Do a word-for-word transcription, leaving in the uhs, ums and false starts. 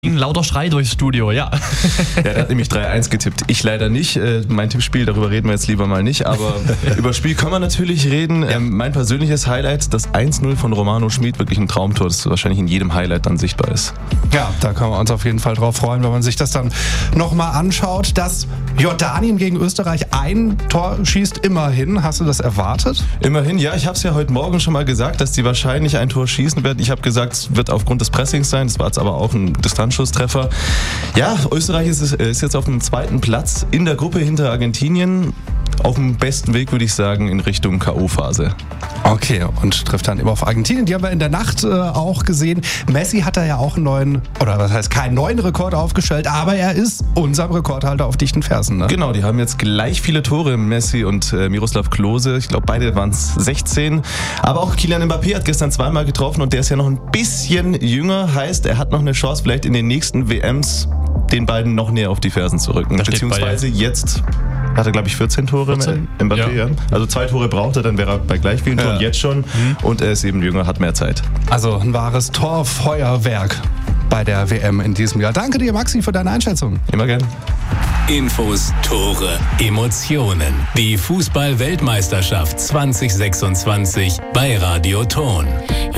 Ein lauter Schrei durchs Studio, ja. Ja, der hat nämlich drei eins getippt. Ich leider nicht. Äh, mein Tippspiel, darüber reden wir jetzt lieber mal nicht. Aber über das Spiel können wir natürlich reden. Ja. Ähm, mein persönliches Highlight, das eins null von Romano Schmid, wirklich ein Traumtor, das wahrscheinlich in jedem Highlight dann sichtbar ist. Ja, da können wir uns auf jeden Fall drauf freuen, wenn man sich das dann nochmal anschaut. Dass Jordanien gegen Österreich ein Tor schießt, immerhin. Hast du das erwartet? Immerhin, ja. Ich habe es ja heute Morgen schon mal gesagt, dass die wahrscheinlich ein Tor schießen werden. Ich habe gesagt, es wird aufgrund des Pressings sein. Das war jetzt aber auch ein Distanzschusstreffer. Ja, Österreich ist, ist jetzt auf dem zweiten Platz in der Gruppe hinter Argentinien. Auf dem besten Weg, würde ich sagen, in Richtung K O-Phase. Okay, und trifft dann immer auf Argentinien. Die haben wir in der Nacht äh, auch gesehen. Messi hat da ja auch einen neuen, oder was heißt keinen neuen Rekord aufgestellt, aber er ist unserem Rekordhalter auf dichten Fersen. Ne? Genau, die haben jetzt gleich viele Tore, Messi und äh, Miroslav Klose. Ich glaube, beide waren es sechzehn. Aber auch Kylian Mbappé hat gestern zweimal getroffen und der ist ja noch ein bisschen jünger. Heißt, er hat noch eine Chance, vielleicht in den nächsten W Ms den beiden noch näher auf die Fersen zu rücken. Da steht Beziehungsweise bei, jetzt hat er, glaube ich, vierzehn Tore vierzehn? Mbappé. Ja. Ja. Also zwei Tore braucht er, dann wäre er bei gleich vielen Toren Ja. jetzt schon. Mhm. Und er ist eben jünger, hat mehr Zeit. Also ein wahres Torfeuerwerk bei der W M in diesem Jahr. Danke dir, Maxi, für deine Einschätzung. Immer gern. Infos, Tore, Emotionen. Die Fußball-Weltmeisterschaft zwanzig sechsundzwanzig bei Radio Ton.